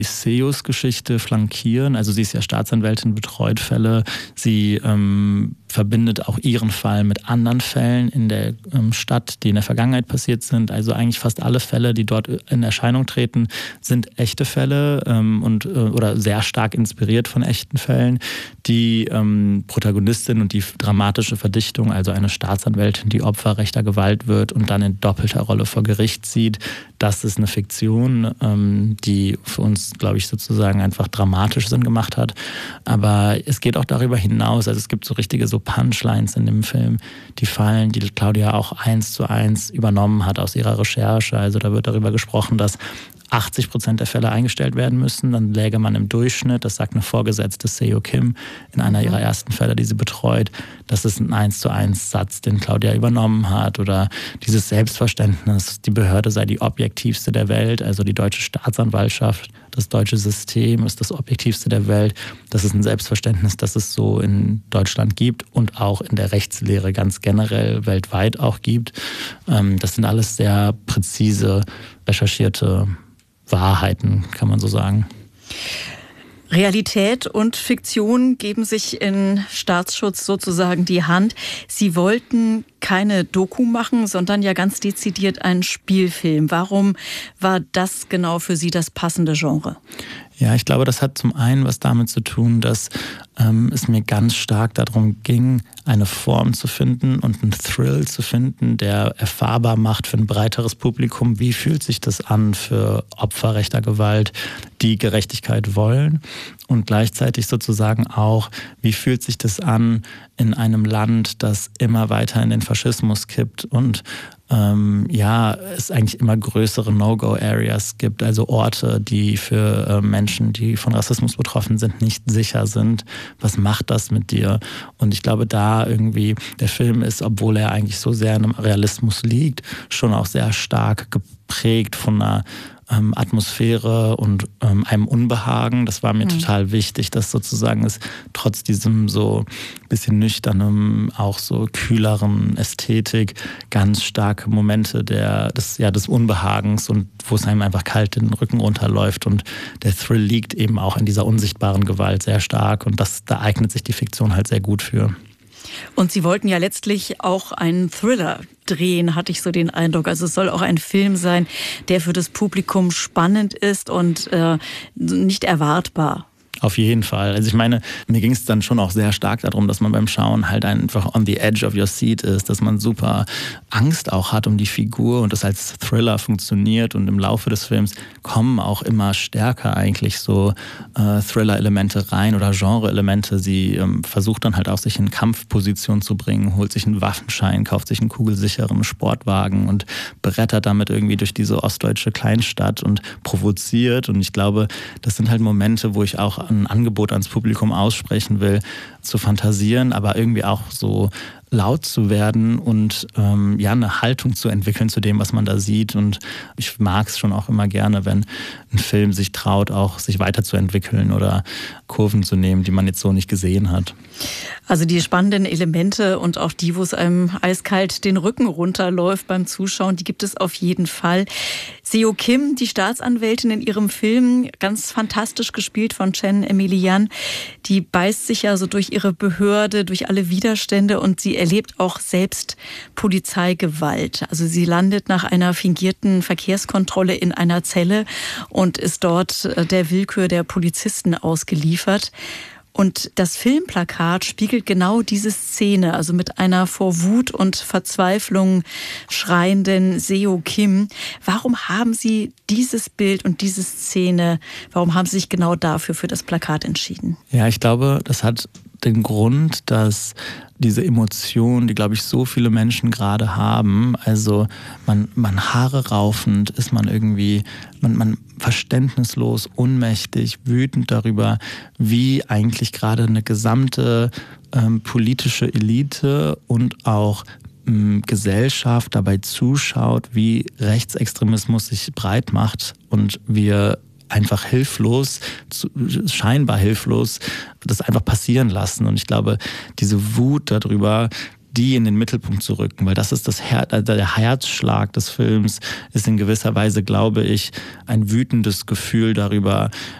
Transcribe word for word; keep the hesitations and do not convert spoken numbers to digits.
Seus-Geschichte flankieren. Also sie ist ja Staatsanwältin, betreut Fälle. Sie ähm, verbindet auch ihren Fall mit anderen Fällen in der ähm, Stadt, die in der Vergangenheit passiert sind. Also eigentlich fast alle Fälle, die dort in Erscheinung treten, sind echte Fälle ähm, und, äh, oder sehr stark inspiriert von echten Fällen. Die ähm, Protagonistin und die dramatische Verdichtung, also eine Staatsanwältin, die Opfer rechter Gewalt wird und dann in doppelter Rolle vor Gericht sieht, das ist eine Fiktion, ähm, die für uns, glaube ich, sozusagen einfach dramatisch Sinn gemacht hat. Aber es geht auch darüber hinaus. Also es gibt so richtige so Punchlines in dem Film, die fallen, die Claudia auch eins zu eins übernommen hat aus ihrer Recherche. Also da wird darüber gesprochen, dass achtzig Prozent der Fälle eingestellt werden müssen. Dann läge man im Durchschnitt, das sagt eine Vorgesetzte Seo Kim in einer ihrer ersten Fälle, die sie betreut. Das ist ein eins zu eins Satz, den Claudia übernommen hat. Oder dieses Selbstverständnis, die Behörde sei die objektivste der Welt, also die deutsche Staatsanwaltschaft, das deutsche System ist das objektivste der Welt. Das ist ein Selbstverständnis, das es so in Deutschland gibt und auch in der Rechtslehre ganz generell weltweit auch gibt. Das sind alles sehr präzise, recherchierte Wahrheiten, kann man so sagen. Realität und Fiktion geben sich in Staatsschutz sozusagen die Hand. Sie wollten keine Doku machen, sondern ja ganz dezidiert einen Spielfilm. Warum war das genau für Sie das passende Genre? Ja, ich glaube, das hat zum einen was damit zu tun, dass ähm, es mir ganz stark darum ging, eine Form zu finden und einen Thrill zu finden, der erfahrbar macht für ein breiteres Publikum. Wie fühlt sich das an für Opfer rechter Gewalt, die Gerechtigkeit wollen? Und gleichzeitig sozusagen auch, wie fühlt sich das an in einem Land, das immer weiter in den Faschismus kippt und ähm, ja, es eigentlich immer größere No-Go-Areas gibt, also Orte, die für äh, Menschen, die von Rassismus betroffen sind, nicht sicher sind. Was macht das mit dir? Und ich glaube, da irgendwie, der Film ist, obwohl er eigentlich so sehr in einem Realismus liegt, schon auch sehr stark geprägt von einer ähm, Atmosphäre und ähm, einem Unbehagen. Das war mir mhm. total wichtig, dass sozusagen es trotz diesem so bisschen nüchternem, auch so kühleren Ästhetik ganz starke Momente der, des, ja, des Unbehagens und wo es einem einfach kalt den Rücken runterläuft. Und der Thrill liegt eben auch in dieser unsichtbaren Gewalt sehr stark. Und das, da eignet sich die Fiktion halt sehr gut für. Und Sie wollten ja letztlich auch einen Thriller drehen, hatte ich so den Eindruck. Also es soll auch ein Film sein, der für das Publikum spannend ist und äh, nicht erwartbar. Auf jeden Fall. Also ich meine, mir ging es dann schon auch sehr stark darum, dass man beim Schauen halt einfach on the edge of your seat ist, dass man super Angst auch hat um die Figur und das als Thriller funktioniert und im Laufe des Films kommen auch immer stärker eigentlich so äh, Thriller-Elemente rein oder Genre-Elemente. Sie ähm, versucht dann halt auch sich in Kampfposition zu bringen, holt sich einen Waffenschein, kauft sich einen kugelsicheren Sportwagen und brettert damit irgendwie durch diese ostdeutsche Kleinstadt und provoziert. Und ich glaube, das sind halt Momente, wo ich auch ein Angebot ans Publikum aussprechen will, zu fantasieren, aber irgendwie auch so laut zu werden und ähm, ja eine Haltung zu entwickeln zu dem, was man da sieht. Und ich mag es schon auch immer gerne, wenn ein Film sich traut, auch sich weiterzuentwickeln oder Kurven zu nehmen, die man jetzt so nicht gesehen hat. Also die spannenden Elemente und auch die, wo es einem eiskalt den Rücken runterläuft beim Zuschauen, die gibt es auf jeden Fall. Seo Kim, die Staatsanwältin in ihrem Film, ganz fantastisch gespielt von Chen Emilian, die beißt sich ja so durch ihre Behörde, durch alle Widerstände und sie erlebt auch selbst Polizeigewalt. Also sie landet nach einer fingierten Verkehrskontrolle in einer Zelle und ist dort der Willkür der Polizisten ausgeliefert. Und das Filmplakat spiegelt genau diese Szene, also mit einer vor Wut und Verzweiflung schreienden Seo Kim. Warum haben Sie dieses Bild und diese Szene, warum haben Sie sich genau dafür für das Plakat entschieden? Ja, ich glaube, das hat den Grund, dass diese Emotion, die, glaube ich, so viele Menschen gerade haben, also man, man Haare raufend ist man irgendwie, man, man verständnislos, ohnmächtig, wütend darüber, wie eigentlich gerade eine gesamte ähm, politische Elite und auch ähm, Gesellschaft dabei zuschaut, wie Rechtsextremismus sich breit macht und wir einfach hilflos, scheinbar hilflos, das einfach passieren lassen. Und ich glaube, diese Wut darüber, die in den Mittelpunkt zu rücken, weil das ist das Her- also der Herzschlag des Films, ist in gewisser Weise, glaube ich, ein wütendes Gefühl darüber,